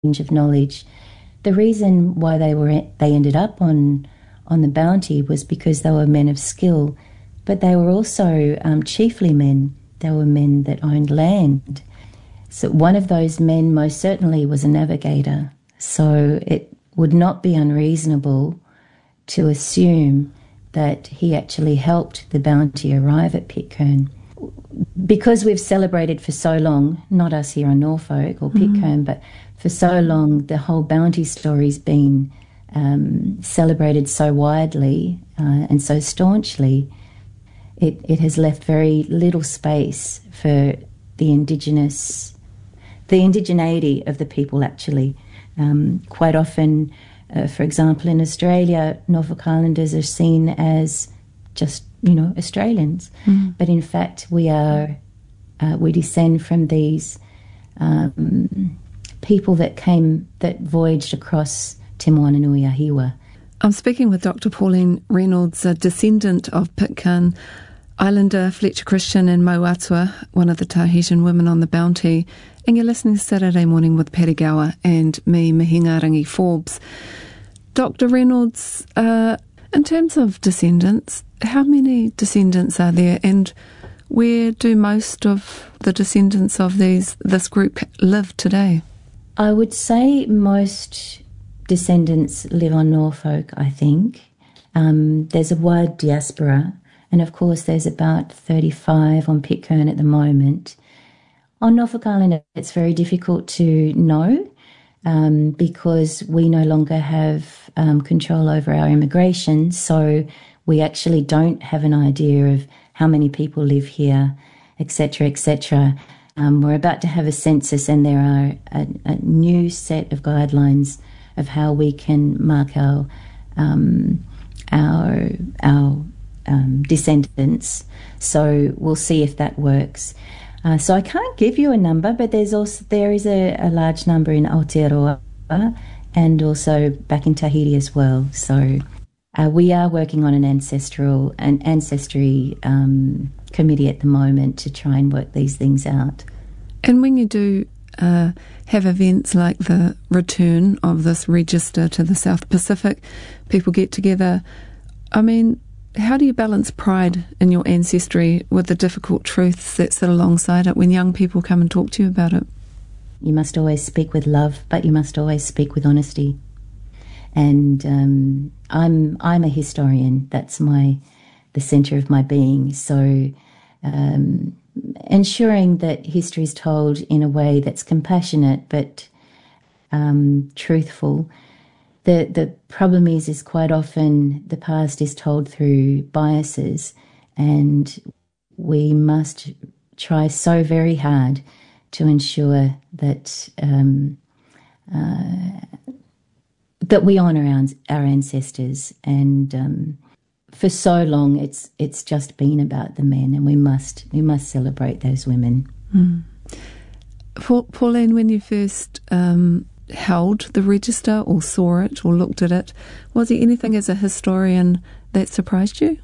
of knowledge. The reason why they ended up on the Bounty was because they were men of skill, but they were also chiefly men. They were men that owned land. So one of those men most certainly was a navigator. So it would not be unreasonable to assume that he actually helped the Bounty arrive at Pitcairn. Because we've celebrated for so long, not us here on Norfolk or Pitcairn, but for so long the whole Bounty story's been celebrated so widely and so staunchly, it has left very little space for the indigeneity of the people actually. Quite often, for example, in Australia, Norfolk Islanders are seen as just, Australians. But in fact, we descend from these people that voyaged across Te Moananui-a-Hiwa. I'm speaking with Dr. Pauline Reynolds, a descendant of Pitcairn Islander Fletcher Christian and Moatua, one of the Tahitian women on the Bounty, and you're listening to Saturday Morning with Patty Gower and me, Mihinga Rangi Forbes. Dr. Reynolds, in terms of descendants, how many descendants are there, and where do most of the descendants of this group live today? I would say most descendants live on Norfolk, I think. There's a wide diaspora, and of course there's about 35 on Pitcairn at the moment. On Norfolk Island, it's very difficult to know because we no longer have control over our immigration, so we actually don't have an idea of how many people live here, etc., etc. We're about to have a census, and there are a new set of guidelines of how we can mark our descendants. So we'll see if that works. So I can't give you a number, but there is a large number in Aotearoa and also back in Tahiti as well. So we are working on an ancestry committee at the moment to try and work these things out. And when you do have events like the return of this register to the South Pacific, people get together, I mean, how do you balance pride in your ancestry with the difficult truths that sit alongside it when young people come and talk to you about it? You must always speak with love, but you must always speak with honesty. And I'm a historian. That's the centre of my being. So ensuring that history is told in a way that's compassionate but truthful. The problem is quite often the past is told through biases, and we must try so very hard to ensure that that we honour our ancestors. And for so long, it's just been about the men, and we must celebrate those women. Pauline, when you first held the register or saw it or looked at it, was there anything as a historian that surprised you?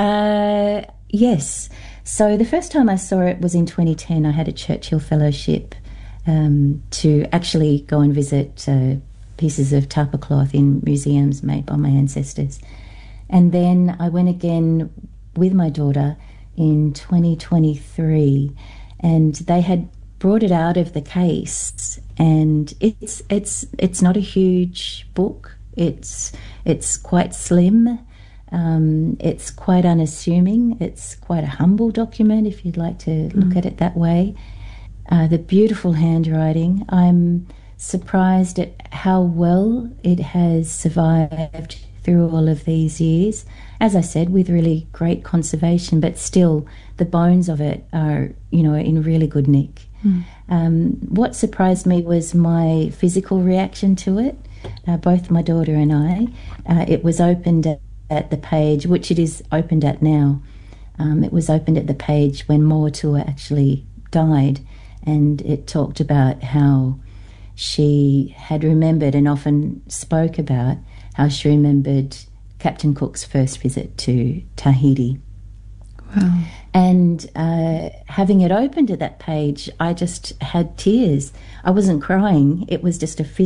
Yes. So the first time I saw it was in 2010. I had a Churchill Fellowship to actually go and visit pieces of tapa cloth in museums made by my ancestors. And then I went again with my daughter in 2023, and they had brought it out of the case, and it's not a huge book. It's quite slim. It's quite unassuming. It's quite a humble document, if you'd like to look at it that way. The beautiful handwriting. I'm surprised at how well it has survived through all of these years. As I said, with really great conservation, but still the bones of it are, in really good nick. What surprised me was my physical reaction to it. Both my daughter and I. It was opened at the page, which it is opened at now. It was opened at the page when Moatua actually died, and it talked about how she had remembered and often spoke about how she remembered Captain Cook's first visit to Tahiti. Wow. And having it opened at that page, I just had tears. I wasn't crying. It was just a